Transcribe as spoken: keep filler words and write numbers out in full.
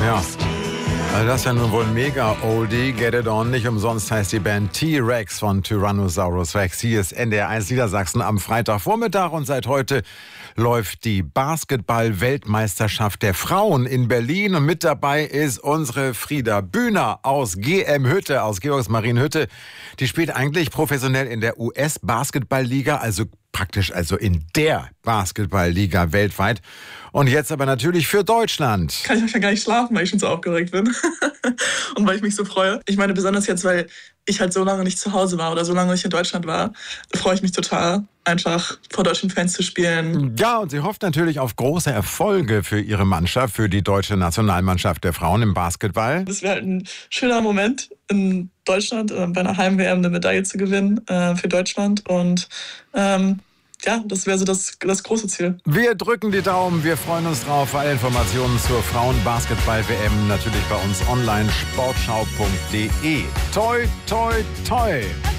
Ja. Also das ist ja nun wohl mega Oldie, Get It On. Nicht umsonst heißt die Band T-Rex von Tyrannosaurus Rex. Hier ist N D R eins Niedersachsen am Freitagvormittag und seit heute läuft die Basketball-Weltmeisterschaft der Frauen in Berlin. Und mit dabei ist unsere Frieda Bühner aus G M Hütte, aus Georgsmarienhütte. Die spielt eigentlich professionell in der U S-Basketball-Liga, also praktisch also in der Basketball-Liga weltweit. Und jetzt aber natürlich für Deutschland. Kann ich manchmal gar nicht schlafen, weil ich schon so aufgeregt bin. Und weil ich mich so freue. Ich meine, besonders jetzt, weil ich halt so lange nicht zu Hause war oder so lange nicht in Deutschland war, freue ich mich total, einfach vor deutschen Fans zu spielen. Ja, und sie hofft natürlich auf große Erfolge für ihre Mannschaft, für die deutsche Nationalmannschaft der Frauen im Basketball. Das wäre halt ein schöner Moment, in Deutschland äh, bei einer Heim-W M eine Medaille zu gewinnen äh, für Deutschland. Und ähm, ja, das wäre so das, das große Ziel. Wir drücken die Daumen, wir freuen uns drauf. Alle Informationen zur Frauen-Basketball-W M natürlich bei uns online, sportschau punkt de. Toi, toi, toi!